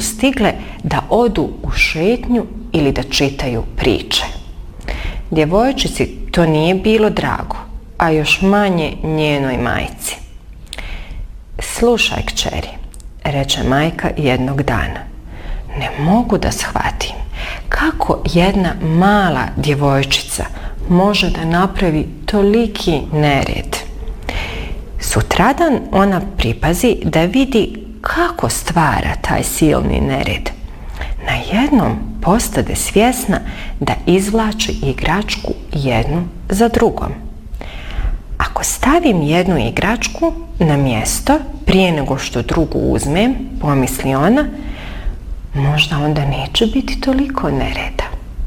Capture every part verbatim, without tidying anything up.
stigle da odu u šetnju ili da čitaju priče. Djevojčici to nije bilo drago, a još manje njenoj majci. Slušaj, kćeri, reče majka jednog dana, ne mogu da shvatim kako jedna mala djevojčica može da napravi toliki nered. Sutradan ona pripazi da vidi kako stvara taj silni nered. Najednom postade svjesna da izvlači igračku jednu za drugom. Ako stavim jednu igračku na mjesto prije nego što drugu uzmem, pomisli ona, možda onda neće biti toliko nereda.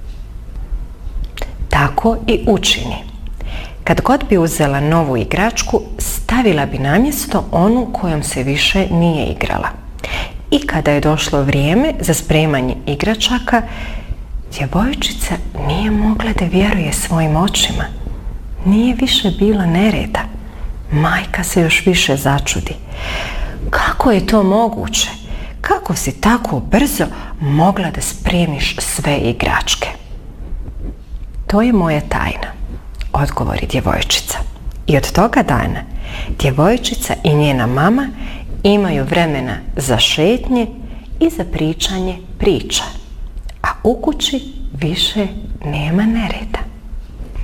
Tako i učini. Kad god bi uzela novu igračku, stavila bi na mjesto onu kojom se više nije igrala. I kada je došlo vrijeme za spremanje igračaka, djevojčica nije mogla da vjeruje svojim očima. Nije više bilo nereda. Majka se još više začudi. Kako je to moguće? Kako si tako brzo mogla da spremiš sve igračke? To je moja tajna, odgovori djevojčica. I od toga dana djevojčica i njena mama imaju vremena za šetnje i za pričanje priča, a u kući više nema nereda.